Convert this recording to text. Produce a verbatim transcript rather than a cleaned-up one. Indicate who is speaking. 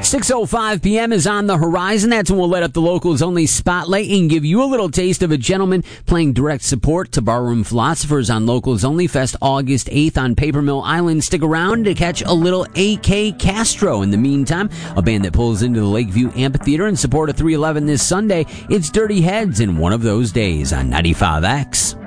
Speaker 1: six oh five p.m. is on the horizon. That's when we'll let up the Locals Only Spotlight and give you a little taste of a gentleman playing direct support to Barroom Philosophers on Locals Only Fest August eighth on Paper Mill Island. Stick around to catch a little A K Castro. In the meantime, a band that pulls into the Lakeview Amphitheater in support of three eleven this Sunday, it's Dirty Heads in One of Those Days on ninety-five X.